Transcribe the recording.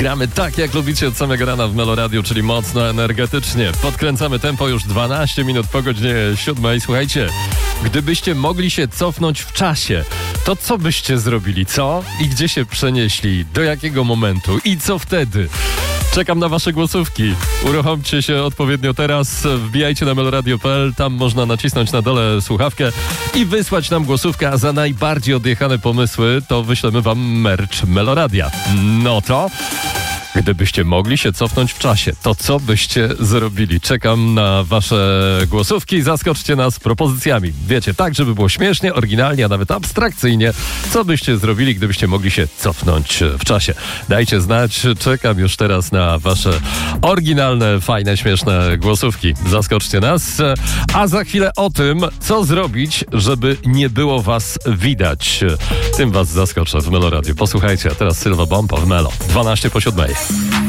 Gramy tak, jak lubicie od samego rana w Meloradiu, czyli mocno, energetycznie. Podkręcamy tempo już 12 minut po godzinie 7. Słuchajcie, gdybyście mogli się cofnąć w czasie, to co byście zrobili, co? I gdzie się przenieśli? Do jakiego momentu? I co wtedy? Czekam na wasze głosówki. Uruchomcie się odpowiednio teraz. Wbijajcie na meloradio.pl. Tam można nacisnąć na dole słuchawkę i wysłać nam głosówkę, a za najbardziej odjechane pomysły to wyślemy wam merch Meloradia. No to... Gdybyście mogli się cofnąć w czasie, to co byście zrobili? Czekam na wasze głosówki. Zaskoczcie nas propozycjami. Wiecie, tak, żeby było śmiesznie, oryginalnie, a nawet abstrakcyjnie. Co byście zrobili, gdybyście mogli się cofnąć w czasie? Dajcie znać. Czekam już teraz na wasze oryginalne, fajne, śmieszne głosówki. Zaskoczcie nas. A za chwilę o tym, co zrobić, żeby nie było was widać. Tym was zaskoczę w Meloradiu. Posłuchajcie, a teraz Sylwa Bompa w Melo. 12 po 7.